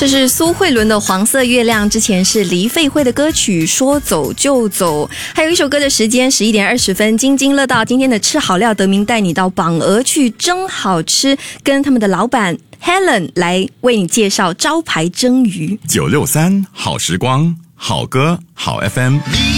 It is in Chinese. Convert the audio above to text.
这是苏慧伦的《黄色月亮》，之前是黎费慧的歌曲《说走就走》，还有一首歌的时间11点20分，津津乐道今天的吃好料德明带你到榜鹅去蒸好吃，跟他们的老板 Helen 来为你介绍招牌蒸鱼。 963好时光，好歌好 FM。